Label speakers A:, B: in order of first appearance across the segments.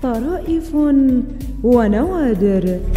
A: طرائف ونوادر.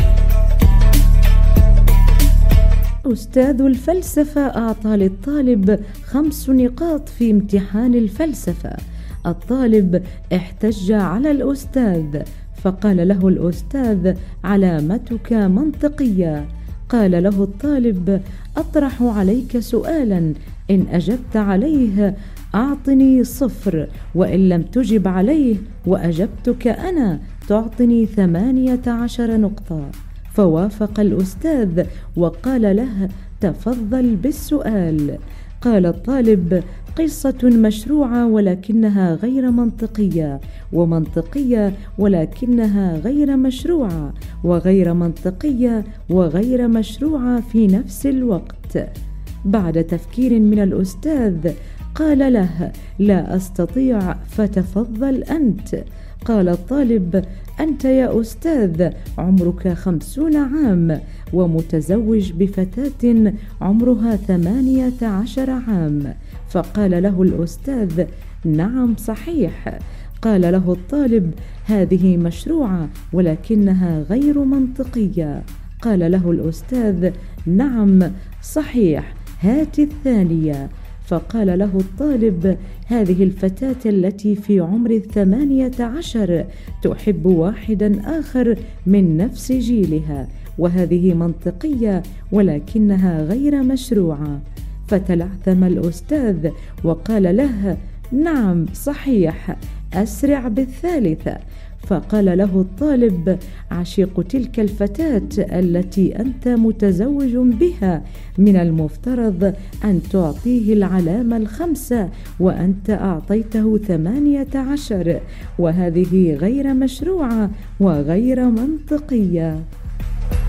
A: أستاذ الفلسفة أعطى للطالب 5 نقاط في امتحان الفلسفة. الطالب احتج على الأستاذ، فقال له الأستاذ: علامتك منطقية. قال له الطالب: أطرح عليك سؤالا، إن أجبت عليه أعطني 0، وإن لم تجب عليه وأجبتك أنا تعطني 18 نقطة. فوافق الأستاذ وقال له: تفضل بالسؤال. قال الطالب: قصة مشروعة ولكنها غير منطقية، ومنطقية ولكنها غير مشروعة، وغير منطقية وغير مشروعة في نفس الوقت. بعد تفكير من الأستاذ قال له: لا أستطيع، فتفضل أنت. قال الطالب: أنت يا أستاذ عمرك 50 عام ومتزوج بفتاة عمرها 18 عام. فقال له الأستاذ: نعم صحيح. قال له الطالب: هذه مشروعة ولكنها غير منطقية. قال له الأستاذ: نعم صحيح، هات الثانية. فقال له الطالب: هذه الفتاة التي في عمر 18 تحب واحدا آخر من نفس جيلها، وهذه منطقية ولكنها غير مشروعة. فتلعثم الأستاذ وقال له: نعم صحيح، أسرع بالثالثة. فقال له الطالب: عشيق تلك الفتاة التي أنت متزوج بها من المفترض أن تعطيه العلامة 5، وأنت أعطيته 18، وهذه غير مشروعة وغير منطقية.